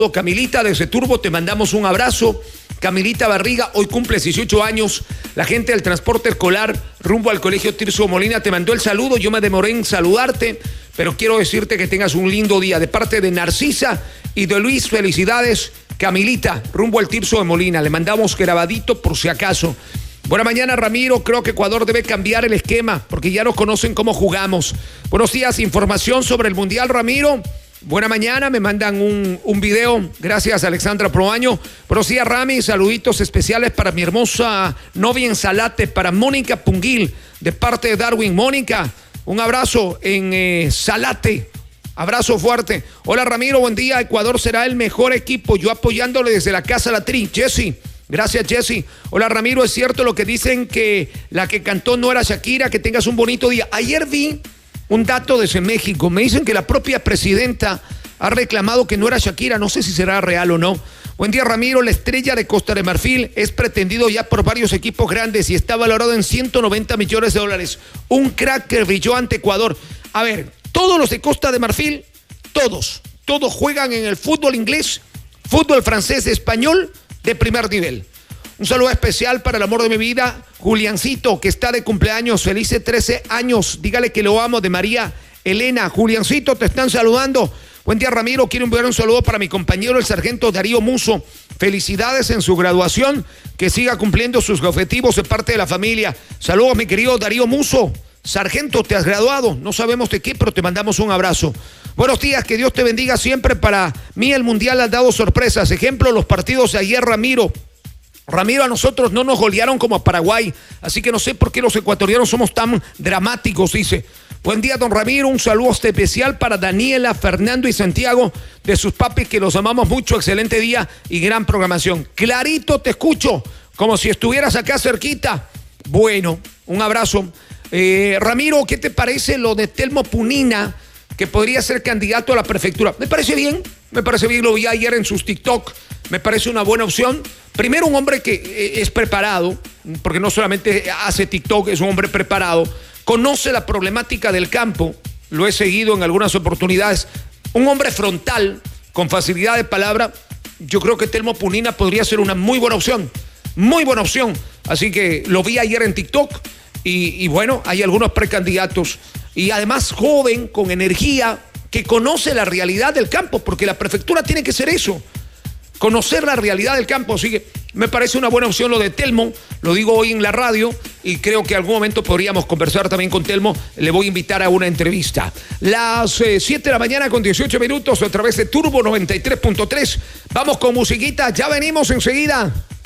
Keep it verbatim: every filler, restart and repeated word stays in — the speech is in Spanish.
Camilita desde Turbo, te mandamos un abrazo. Camilita Barriga, hoy cumples dieciocho años. La gente del transporte escolar rumbo al colegio Tirso Molina te mandó el saludo. Yo me demoré en saludarte, pero quiero decirte que tengas un lindo día. De parte de Narcisa y de Luis, felicidades. Camilita, rumbo al Tirso de Molina. Le mandamos grabadito por si acaso. Buena mañana, Ramiro. Creo que Ecuador debe cambiar el esquema porque ya nos conocen cómo jugamos. Buenos días, información sobre el Mundial, Ramiro. Buena mañana, me mandan un, un video, gracias Alexandra Proaño. Buenos días, Rami, saluditos especiales para mi hermosa novia en Salate, para Mónica Punguil, de parte de Darwin. Mónica, un abrazo en eh, Salate, abrazo fuerte. Hola Ramiro, buen día, Ecuador será el mejor equipo, yo apoyándole desde la Casa La Tri. Jessy, gracias Jessy. Hola Ramiro, es cierto lo que dicen que la que cantó no era Shakira, que tengas un bonito día. Ayer vi un dato desde México, me dicen que la propia presidenta ha reclamado que no era Shakira, no sé si será real o no. Buen día Ramiro, la estrella de Costa de Marfil es pretendido ya por varios equipos grandes y está valorado en ciento noventa millones de dólares. Un crack que brilló ante Ecuador. A ver, todos los de Costa de Marfil, todos, todos juegan en el fútbol inglés, fútbol francés, español de primer nivel. Un saludo especial para el amor de mi vida, Juliancito, que está de cumpleaños, felices trece años. Dígale que lo amo, de María Elena. Juliancito, te están saludando. Buen día, Ramiro. Quiero enviar un saludo para mi compañero, el sargento Darío Muso. Felicidades en su graduación, que siga cumpliendo sus objetivos de parte de la familia. Saludos, mi querido Darío Muso. Sargento, te has graduado. No sabemos de qué, pero te mandamos un abrazo. Buenos días, que Dios te bendiga siempre. Para mí el Mundial ha dado sorpresas. Ejemplo, los partidos de ayer, Ramiro. Ramiro, a nosotros no nos golearon como a Paraguay, así que no sé por qué los ecuatorianos somos tan dramáticos, dice. Buen día, don Ramiro, un saludo especial para Daniela, Fernando y Santiago, de sus papis, que los amamos mucho. Excelente día y gran programación. Clarito te escucho, como si estuvieras acá cerquita. Bueno, un abrazo. Eh, Ramiro, ¿qué te parece lo de Telmo Punina, que podría ser candidato a la prefectura? Me parece bien, me parece bien, lo vi ayer en sus TikTok, me parece una buena opción. Primero, un hombre que es preparado, porque no solamente hace TikTok, es un hombre preparado, conoce la problemática del campo, lo he seguido en algunas oportunidades, un hombre frontal, con facilidad de palabra. Yo creo que Telmo Punina podría ser una muy buena opción, muy buena opción. Así que lo vi ayer en TikTok y, y bueno, hay algunos precandidatos. Y además joven, con energía, que conoce la realidad del campo, porque la prefectura tiene que ser eso, conocer la realidad del campo. Así que me parece una buena opción lo de Telmo, lo digo hoy en la radio y creo que en algún momento podríamos conversar también con Telmo. Le voy a invitar a una entrevista. Las eh, siete de la mañana con dieciocho minutos a través de Turbo noventa y tres punto tres. Vamos con musiquita, ya venimos enseguida.